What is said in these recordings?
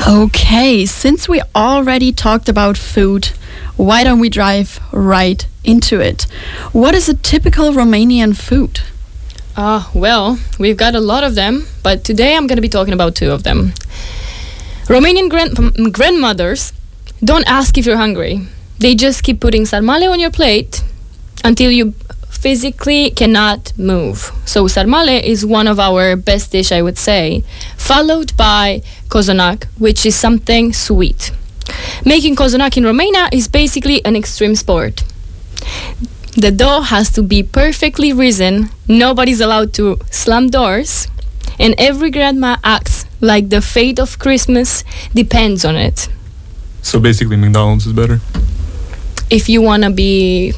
Okay, since we already talked about food, why don't we dive right into it? What is a typical Romanian food? Well, we've got a lot of them, but today I'm going to be talking about two of them. Romanian grandmothers don't ask if you're hungry. They just keep putting sarmale on your plate until you physically cannot move. So sarmale is one of our best dish, I would say, followed by cozonac, which is something sweet. Making cozonac in Romania is basically an extreme sport. The dough has to be perfectly risen, nobody's allowed to slam doors, and every grandma acts like the fate of Christmas depends on it. So basically McDonald's is better? If you want to be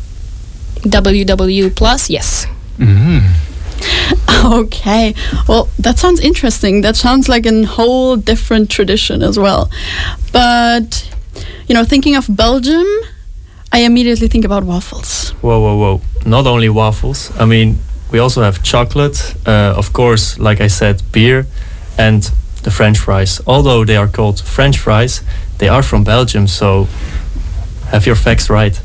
WW plus, yes. Mm-hmm. Okay, well, that sounds interesting. That sounds like a whole different tradition as well. But, thinking of Belgium, I immediately think about waffles. Whoa. Not only waffles. I mean, we also have chocolate, of course, like I said, beer, and the French fries. Although they are called French fries, they are from Belgium, so have your facts right.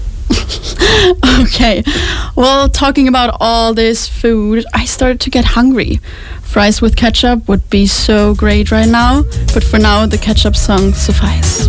Okay, well, talking about all this food, I started to get hungry. Fries with ketchup would be so great right now, but for now, the ketchup song suffice.